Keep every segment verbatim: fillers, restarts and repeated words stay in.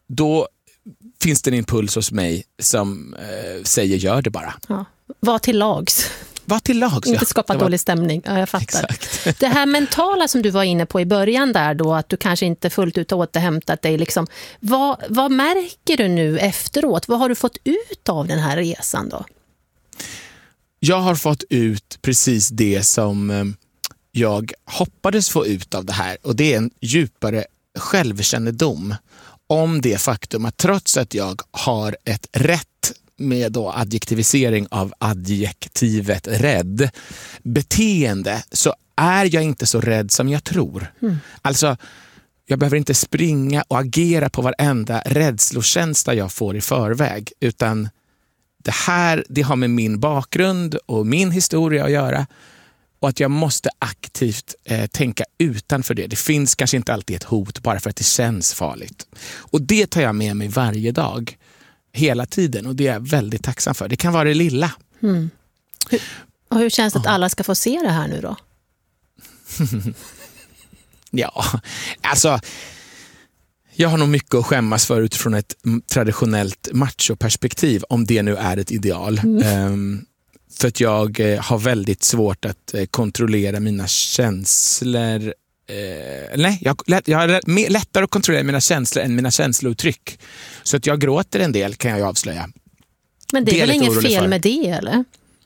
då finns det en impuls hos mig som eh, säger gör det bara. Ja. Var till lags. Var till lags, Inte ja. skapa var... dålig stämning. Ja, jag fattar. Exakt. Det här mentala som du var inne på i början där då, att du kanske inte fullt ut har återhämtat dig. Liksom. Vad, vad märker du nu efteråt? Vad har du fått ut av den här resan då? Jag har fått ut precis det som jag hoppades få ut av det här. Och det är en djupare självkännedom om det faktum att trots att jag har ett rätt med då adjektivisering av adjektivet rädd beteende, så är jag inte så rädd som jag tror. Mm. Alltså, jag behöver inte springa och agera på varenda rädslokänsla jag får i förväg, utan det här, det har med min bakgrund och min historia att göra, och att jag måste aktivt eh, tänka utanför det. Det finns kanske inte alltid ett hot bara för att det känns farligt. Och det tar jag med mig varje dag, hela tiden, och det är jag väldigt tacksam för. Det kan vara det lilla. Mm. Hur, och hur känns det att alla ska få se det här nu då? Ja, alltså jag har nog mycket att skämmas för utifrån ett traditionellt machoperspektiv, om det nu är ett ideal. Mm. Um, för att jag eh, har väldigt svårt att eh, kontrollera mina känslor. Eh, nej, jag, jag har lättare att kontrollera mina känslor än mina känslouttryck. Så att jag gråter en del, kan jag ju avslöja. Men det är, det är väl inget fel för. med det, eller?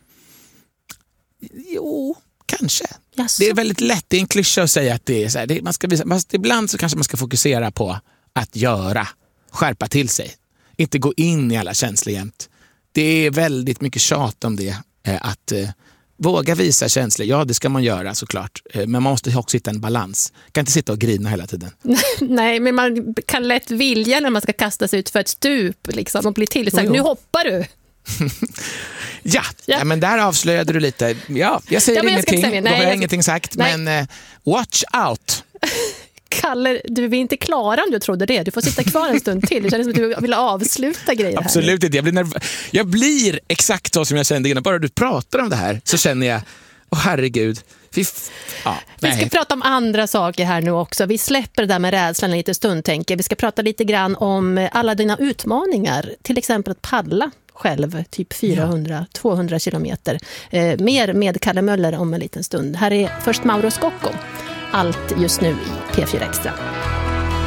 Jo, kanske. Jaså. Det är väldigt lätt, det är en klyscha att säga att det är så här. Det, man ska visa, ibland så kanske man ska fokusera på att göra, skärpa till sig. Inte gå in i alla känslor jämt. Det är väldigt mycket tjat om det. Att eh, våga visa känslor, ja det ska man göra såklart. Eh, men man måste också hitta en balans. Kan inte sitta och grina hela tiden. Nej, men man kan lätt vilja när man ska kasta sig ut för ett stup liksom, och bli till. Så här, nu hoppar du. ja, ja. ja, men där avslöjade du lite. Ja, jag säger ja, ingenting. Jag Nej, då har jag, jag ingenting sagt. Nej. Men eh, watch out. Kalle, du är inte klara om du trodde det. Du får sitta kvar en stund till. Det känns som att du vill avsluta grejer här. Absolut inte. Jag blir, nerv- jag blir exakt så som jag kände innan. Bara du pratar om det här så känner jag, åh herregud. F- ja, vi ska prata om andra saker här nu också. Vi släpper det där med rädslan en liten stund, tänker. Vi ska prata lite grann om alla dina utmaningar. Till exempel att paddla själv, typ fyrahundra till tvåhundra kilometer. Eh, mer med Kalle Möller om en liten stund. Här är först Mauro Scocco. Allt just nu i P fyra Extra.